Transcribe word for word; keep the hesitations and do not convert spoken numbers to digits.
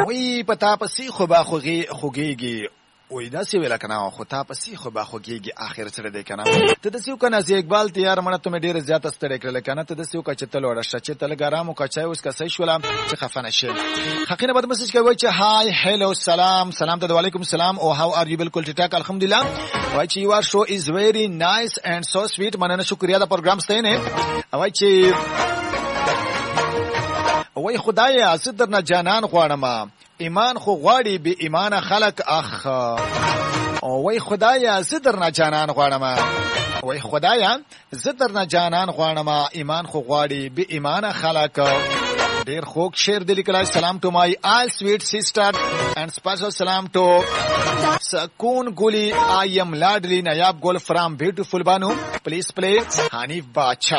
وی پتا پسې خو با خوږي خوږيږي وای دا سی ویل کنه خو تا پسې خو با خوږيږي اخر سره دی کنه ته د سیو کنه زی اقبال تیار مړه ته ډیر زیات ستړی کړل کنه ته د سیو کچتل وړه شچ تل ګرامو کچای اوس کسې شولم چې خفنه شي حقیقت بعد میسج کوي چې هاي هلو سلام سلام ته وعلیکم السلام او هاو ار یو بالکل ټیک الحمدلله وای چې یو شو از ویری نایس اینڈ سو سویټ مننه شکریا دا پروګرام ستینه وای چې وای خدای زه درنه جانان غواړم ایمان خو غواړي به ایمان خلق اخ وای خدایا زه درنه جانان غواړم وای خدایا زه درنه جانان غواړم ایمان خو غواړي به ایمان خلق ډیر خوږ شعر د لیکلای سلام ټو مای آل سویټ سیسټر اینڈ سپیشل سلام ټو سکون ګلی آی ایم لاډلی نایاب ګل فرام بیوټیفل بانو پلیز پلی حنیف باچا